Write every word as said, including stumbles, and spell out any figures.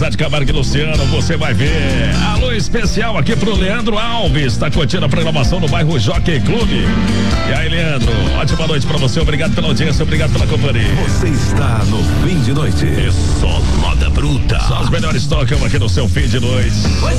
Zé de Camargo e Luciano, você vai ver. Alô especial aqui pro Leandro Alves, tá curtindo a programação no bairro Jockey Clube. E aí, Leandro, ótima noite pra você, obrigado pela audiência, obrigado pela companhia. Você está no Fim de Noite. É só moda bruta. Só os melhores tocam aqui no seu fim de noite.